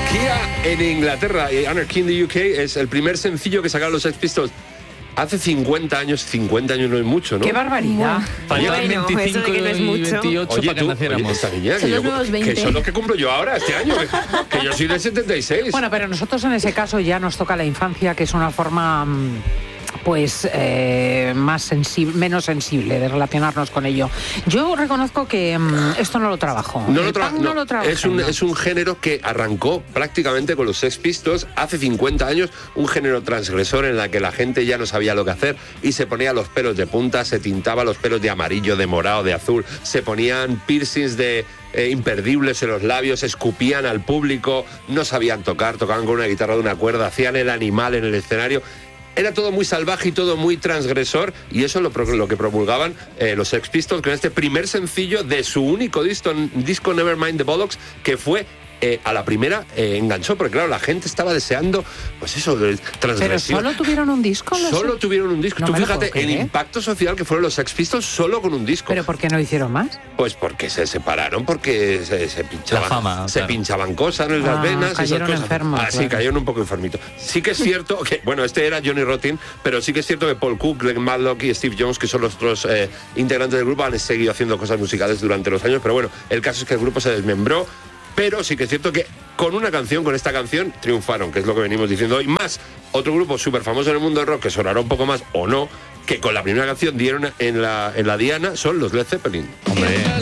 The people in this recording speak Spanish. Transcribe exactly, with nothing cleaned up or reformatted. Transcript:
Anarquía en Inglaterra, y Anarchy in the U K es el primer sencillo que sacaron los Sex Pistols hace cincuenta años. cincuenta años no es mucho, ¿no? ¡Qué barbaridad! Faltaban Bueno, veinticinco eso de que no es y mucho. veintiocho Oye, para que tú, naciéramos. oye, esta niña, Son que, los yo- nuevos veinte. que son los que cumplo yo ahora, este año, que, que yo soy del setenta y seis. Bueno, pero nosotros en ese caso ya nos toca la infancia, que es una forma mm, pues eh, más sensible, menos sensible de relacionarnos con ello. Yo reconozco que mm, esto no lo trabajo. No El lo, tra- punk no no, lo trabajo. es, un, es un género que arrancó prácticamente con los Sex Pistols hace cincuenta años, un género transgresor en la que la gente ya no sabía lo que hacer y se ponía los pelos de punta, se tintaba los pelos de amarillo, de morado, de azul, se ponían piercings de eh, imperdibles en los labios, escupían al público, no sabían tocar, tocaban con una guitarra de una cuerda, hacían el animal en el escenario. Era todo muy salvaje y todo muy transgresor, y eso es lo, pro- lo que promulgaban eh, los Sex Pistols con este primer sencillo de su único disco, disco Nevermind the Bollocks, que fue eh, a la primera eh, enganchó, porque claro, la gente estaba deseando, pues eso, de Pero transgresión. solo tuvieron un disco. los- Solo tuvieron un disco. No Tú me lo fíjate puedo el creer. impacto social que fueron los Sex Pistols solo con un disco. ¿Pero por qué no hicieron más? Pues porque se separaron, porque se, se pinchaban, La fama, se claro. pinchaban cosas en las Ah, venas. y esas cayeron cosas. enfermos, Ah, sí, claro. cayeron un poco enfermitos. Sí que es cierto que, bueno, este era Johnny Rotten, pero sí que es cierto que Paul Cook, Glenn Matlock y Steve Jones, que son los otros eh, integrantes del grupo, han seguido haciendo cosas musicales durante los años, pero bueno, el caso es que el grupo se desmembró. Pero sí que es cierto que con una canción, con esta canción, triunfaron, que es lo que venimos diciendo hoy. Más otro grupo súper famoso en el mundo del rock, que sonará un poco más o no, que con la primera canción dieron en la, en la diana, son los Led Zeppelin. Hombre.